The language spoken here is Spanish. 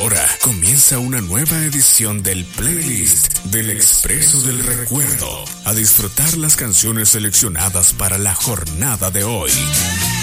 ahora comienza una nueva edición del playlist del Expreso del Recuerdo. A disfrutar las canciones seleccionadas para la jornada de hoy.